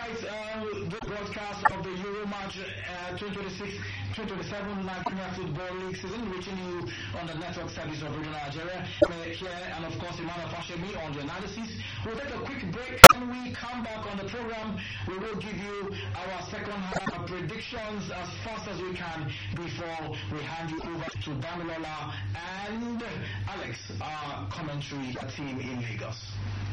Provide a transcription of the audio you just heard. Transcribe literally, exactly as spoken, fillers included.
right, uh, the broadcast of the Euro match uh, twenty twenty-six twenty twenty-seven Nigeria Football League season, reaching you on the network service of Radio Nigeria. We're here, and of course, Emmanuel Fashemi on the analysis. We'll take a quick break. When we come back on the program, we will give you our second half predictions as fast as we can before we hand you over to Damilola and Alex, our commentary team in Lagos.